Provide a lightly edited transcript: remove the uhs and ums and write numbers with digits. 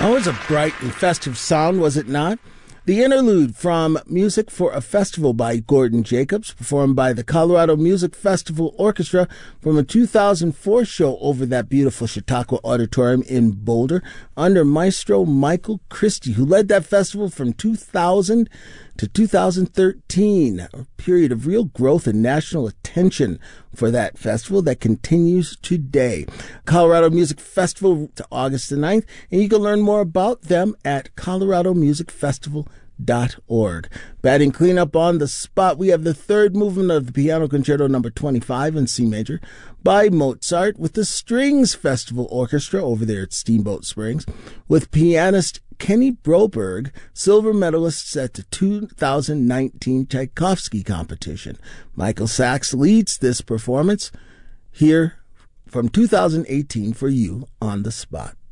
was a bright and festive sound, was it not? The interlude from Music for a Festival by Gordon Jacobs, performed by the Colorado Music Festival Orchestra from a 2004 show over that beautiful Chautauqua Auditorium in Boulder, under Maestro Michael Christie, who led that festival from 2000 to 2013, a period of real growth and national attention for that festival that continues today. Colorado Music Festival to August the 9th, and you can learn more about them at coloradomusicfestival.org. Batting cleanup on the spot, we have the third movement of the Piano Concerto No. 25 in C major by Mozart with the Strings Festival Orchestra over there at Steamboat Springs, with pianist Kenny Broberg, silver medalist at the 2019 Tchaikovsky competition. Michael Sachs leads this performance here from 2018 for you on the spot.